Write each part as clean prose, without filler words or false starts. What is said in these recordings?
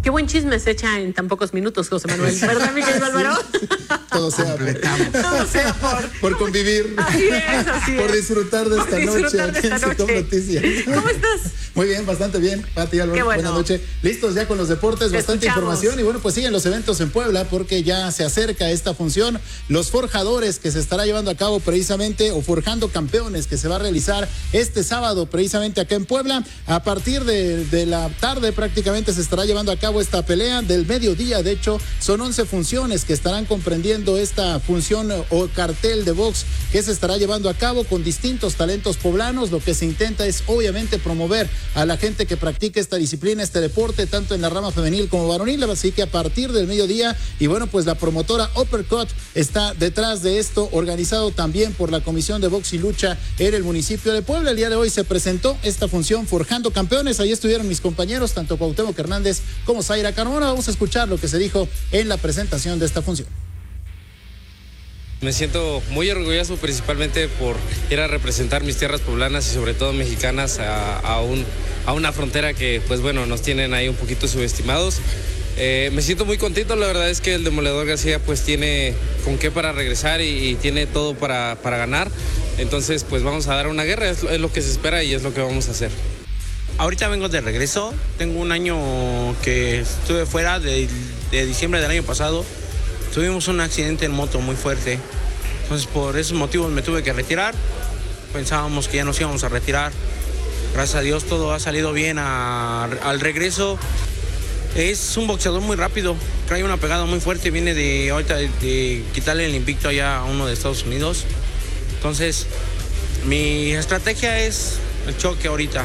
Qué buen chisme se echa en tan pocos minutos, José Manuel. ¿Verdad, Miguel Álvaro? Sí. Todo sea por convivir, así es. Por disfrutar de esta noche aquí en Secom Noticias. ¿Cómo estás? Muy bien, bastante bien. Pati, Álvaro, buenas noches. Listos ya con los deportes, bastante información. Y bueno, pues siguen los eventos en Puebla porque ya se acerca esta función. Los forjadores que se estará llevando a cabo precisamente, o forjando campeones, que se va a realizar este sábado precisamente acá en Puebla. A partir de la tarde prácticamente se estará llevando a cabo esta pelea del mediodía. De hecho, son 11 funciones que estarán comprendiendo esta función o cartel de box que se estará llevando a cabo con distintos talentos poblanos. Lo que se intenta es obviamente promover a la gente que practica esta disciplina, este deporte, tanto en la rama femenil como varonil. Así que a partir del mediodía, y bueno, pues la promotora Uppercut está detrás de esto, organizado también por la Comisión de Box y Lucha en el municipio de Puebla. El día de hoy se presentó esta función Forjando Campeones. Ahí estuvieron mis compañeros, tanto Cuauhtémoc Hernández como Zaira Carmona. Vamos a escuchar lo que se dijo en la presentación de esta función. Me siento muy orgulloso principalmente por ir a representar mis tierras poblanas y sobre todo mexicanas a una frontera que pues bueno nos tienen ahí un poquito subestimados. Me siento muy contento, la verdad es que el Demoledor García pues tiene con qué para regresar y tiene todo para ganar. Entonces pues vamos a dar una guerra, es lo que se espera y es lo que vamos a hacer. Ahorita vengo de regreso, tengo un año que estuve fuera de diciembre del año pasado. Tuvimos un accidente en moto muy fuerte, entonces por esos motivos me tuve que retirar. Pensábamos que ya nos íbamos a retirar. Gracias a Dios todo ha salido bien al regreso. Es un boxeador muy rápido, trae una pegada muy fuerte, viene de quitarle el invicto allá a uno de Estados Unidos. Entonces mi estrategia es el choque ahorita,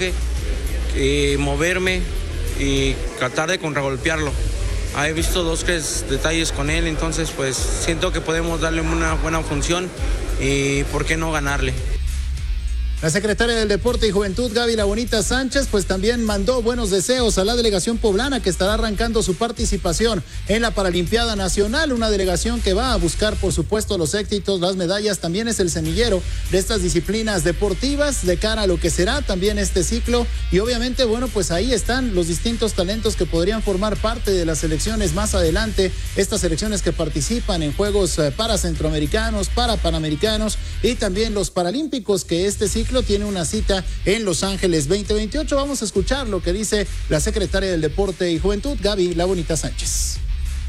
moverme y tratar de contragolpearlo. He visto 2-3 detalles con él, entonces pues siento que podemos darle una buena función y por qué no ganarle. La secretaria del Deporte y Juventud, Gaby La Bonita Sánchez, pues también mandó buenos deseos a la delegación poblana que estará arrancando su participación en la Paralimpiada Nacional, una delegación que va a buscar, por supuesto, los éxitos, las medallas. También es el semillero de estas disciplinas deportivas de cara a lo que será también este ciclo. Y obviamente, bueno, pues ahí están los distintos talentos que podrían formar parte de las selecciones más adelante, estas selecciones que participan en Juegos para centroamericanos, para panamericanos y también los paralímpicos, que este ciclo tiene una cita en Los Ángeles 2028. Vamos a escuchar lo que dice la secretaria del Deporte y Juventud, Gaby La Bonita Sánchez.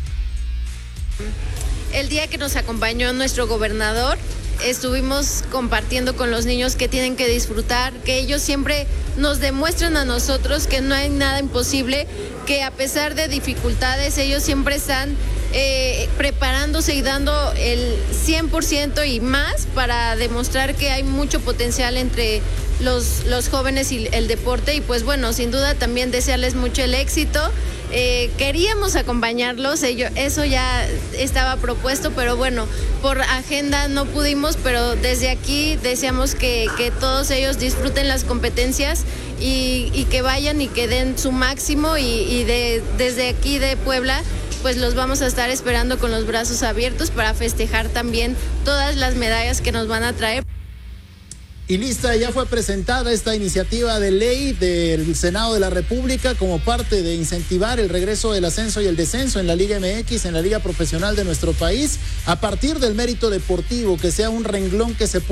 El día que nos acompañó nuestro gobernador, estuvimos compartiendo con los niños que tienen que disfrutar, que ellos siempre nos demuestran a nosotros que no hay nada imposible, que a pesar de dificultades ellos siempre están preparándose y dando el 100% y más para demostrar que hay mucho potencial entre los jóvenes y el deporte. Y pues bueno, sin duda también desearles mucho el éxito. Queríamos acompañarlos, eso ya estaba propuesto, pero bueno, por agenda no pudimos, pero desde aquí deseamos que todos ellos disfruten las competencias y que vayan y que den su máximo y desde aquí de Puebla pues los vamos a estar esperando con los brazos abiertos para festejar también todas las medallas que nos van a traer. Y lista, ya fue presentada esta iniciativa de ley del Senado de la República como parte de incentivar el regreso del ascenso y el descenso en la Liga MX, en la Liga Profesional de nuestro país, a partir del mérito deportivo, que sea un renglón que se pueda